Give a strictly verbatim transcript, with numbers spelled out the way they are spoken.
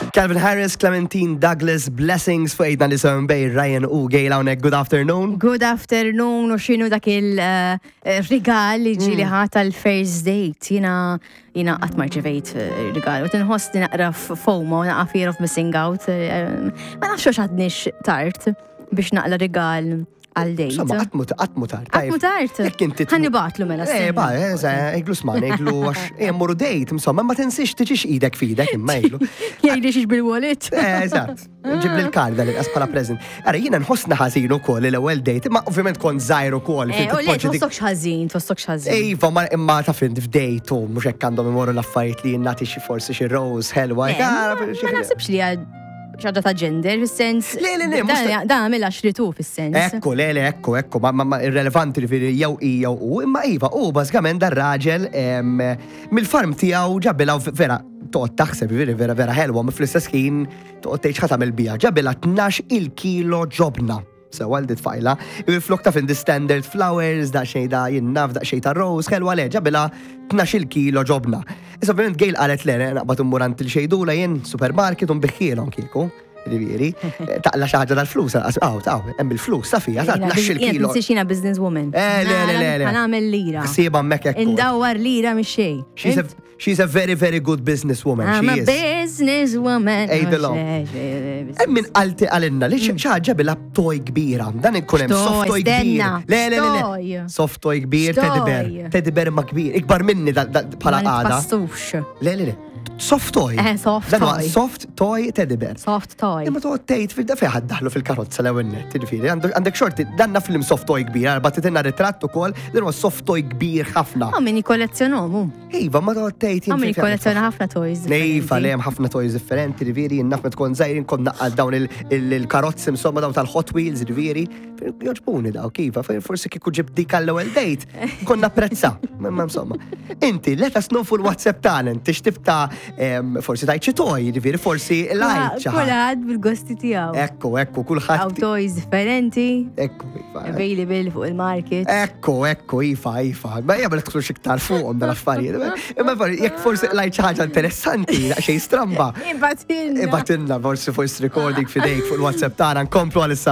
Calvin Harris, Clementine Douglas, Blessings fuq ejdan li sewem bej Ryan u Gail hawnhekk. Good afternoon. Good afternoon, u x'inhu dak il-rigal li ġieli ħadd għall-first date. Jiena jiena qatt ma rċevejt rigal. U tinħoss li naqra FOMO, naqra fear of missing out. Ma nafx għax għadniex tard biex naqla rigal għal-dejt. Insomma, għatmu tard. Għatmu tard? Ħanni batlu mela. Eh, ba, eglu sman, eglu għax jemmuru dejt, insomma, ma tensix tiġix idek fidek, imma eglu. Jgħidix ix bil-wallet. Eh, eżatt. Ġib li l-karda li għas bħala present. Għara, jina nħossna ħazin u koll l-ewel dejt, ma ovvijament kon zaħir u koll. Eh, u li tfossokx ħazin, tfossokx ħazin. Ejfa, ma imma ta' fin f'dejt u mux ekk għandhom imorru l-affarijiet li jinnati xi forsi xi rose, helwa. Ma nasibx li għad xaġa ta' gender, fil-sens. Le, le, le, Dan għamilla xritu, fil-sens. Ekku, le, le, ekku, ekku, ma irrelevanti li fili jew i jew u, imma iva, u bażikament dar raġel mill-farm tiegħu ġabbilha vera toqgħod taħseb vera vera vera ħelwa, ma fl-istess ħin toqgħod tgħid x'ħadd tagħmel biha, ġabbilha tnax il-kilo ġobna. So, għaldit fajla, flok ta' fin di standard flowers, da' xej da' jinnaf, da' xej ta' rose, xelwa le, ġabila tnax kilo ġobna. Issa, ovvijament, Gail għalet le, naqbat immurant il-xejdula jien supermarket un biħħilon kieku, riviri, taqla xaħġa dal-flus, għaw, taw, hemm il-flus, ta' fija, ta' tnax il-kilo. Jien xina business woman. Eh, le, le, le, le. Għanamel lira. Siba mek ekku. Indawar lira mi xej. She's a very, very good businesswoman. I'm a businesswoman. Ejdilom. Emmin għalti għalinna, li xaħġa bil toj kbira. Dan ikkunem soft toy kbir. Le, le, le. Soft toy kbir, teddy bear. Teddy bear ma kbir. Ikbar minni pala għada. Pastux. Le, le, le. Soft toy. Eh, soft toy. Soft toy teddy bear. Soft toy. Imma toqgħod tgħid fil dafi ħaddaħlu fil-karozza l-ewwel tirfieri. Għandek xorti danna film soft toy kbir, arba titinna ritratt ukoll, din huwa soft toy kbir ħafna. Ma min jikkollezzjonhom. Iva, ma toqgħod tgħid. Ma min jikkollezzjona ħafna toys. Nejfa li hemm ħafna toys differenti, rivieri, naf ma tkun żgħirin kon naqqal dawn il-karozzi insomma dawn tal-Hot Wheels, rivieri. Joġbuni daw kifa, forsi kieku ġib dik għall-ewwel date, konna prezza. Ma insomma. Inti, let us know full WhatsApp talent, tixtib ta' forsi tajt xi toj, rivieri, forsi lajt xi ħaġa. Kulħadd bil-gosti tiegħu. Ekku, ekku, kulħadd. Għaw toys differenti. Ekku, ifa. Available fuq il-market. Ekku, ekku, ifa, ifa. Ma jgħabel tkun xiktar fuqhom dal-affarijiet. Imma jekk forsi lajt xi ħaġa interessanti, xejn stramba. Ibatinna. Ibatinna, forsi voice recording fidejk fuq il-WhatsApp tagħna nkomplu għal